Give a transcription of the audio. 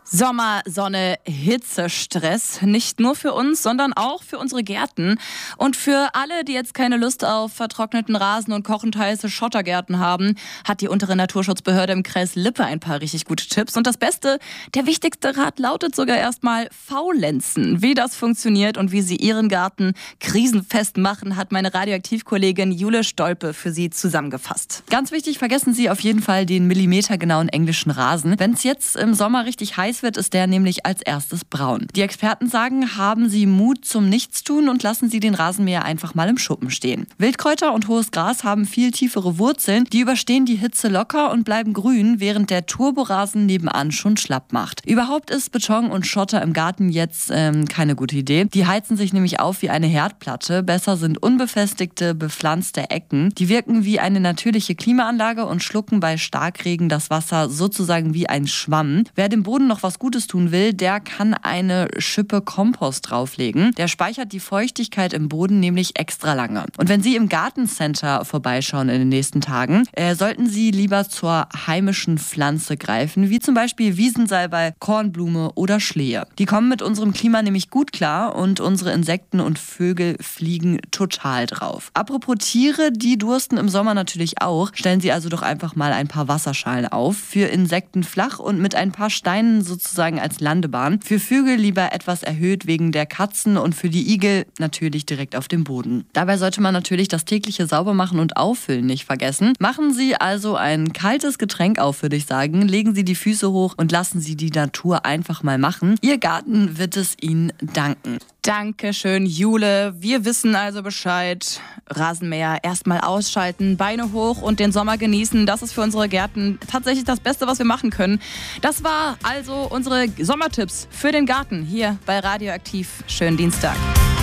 Sommer, Sonne, Hitze, Stress. Nicht nur für uns, sondern auch für unsere Gärten. Und für alle, die jetzt keine Lust auf vertrockneten Rasen und kochend heiße Schottergärten haben, hat die untere Naturschutzbehörde im Kreis Lippe ein paar richtig gute Tipps. Und das Beste, der wichtigste Rat lautet sogar erstmal faulenzen. Wie das funktioniert und wie Sie Ihren Garten krisenfest machen, hat meine Radioaktivkollegin Jule Stolpe für Sie zusammengefasst. Ganz wichtig, vergessen Sie auf jeden Fall den millimetergenauen englischen Rasen. Wenn es jetzt im Sommer richtig heiß wird, ist der nämlich als erstes braun. Die Experten sagen, haben Sie Mut zum Nichtstun und lassen Sie den Rasenmäher einfach mal im Schuppen stehen. Wildkräuter und hohes Gras haben viel tiefere Wurzeln, die überstehen die Hitze locker und bleiben grün, während der Turborasen nebenan schon schlapp macht. Überhaupt ist Beton und Schotter im Garten jetzt keine gute Idee. Die heizen sich nämlich auf wie eine Herdplatte. Besser sind unbefestigte, bepflanzte Ecken. Die wirken wie eine natürliche Klimaanlage und schlucken bei Starkregen das Wasser sozusagen wie ein Schwamm. Wer dem Boden noch was Gutes tun will, der kann eine Schippe Kompost drauflegen. Der speichert die Feuchtigkeit im Boden nämlich extra lange. Und wenn Sie im Gartencenter vorbeischauen in den nächsten Tagen, sollten Sie lieber zur heimischen Pflanze greifen, wie zum Beispiel Wiesensalbei, Kornblume oder Schlehe. Die kommen mit unserem Klima nämlich gut klar und unsere Insekten und Vögel fliegen total drauf. Apropos Tiere, die dursten im Sommer natürlich auch. Stellen Sie also doch einfach mal ein paar Wasserschalen auf. Für Insekten flach und mit ein paar Steinen sozusagen als Landebahn. Für Vögel lieber etwas erhöht wegen der Katzen und für die Igel natürlich direkt auf dem Boden. Dabei sollte man natürlich das tägliche Saubermachen und Auffüllen nicht vergessen. Machen Sie also ein kaltes Getränk auf, würde ich sagen. Legen Sie die Füße hoch und lassen Sie die Natur einfach mal machen. Ihr Garten wird es Ihnen danken. Dankeschön, Jule. Wir wissen also Bescheid. Rasenmäher erstmal ausschalten, Beine hoch und den Sommer genießen. Das ist für unsere Gärten tatsächlich das Beste, was wir machen können. Das war also unsere Sommertipps für den Garten hier bei Radioaktiv. Schönen Dienstag.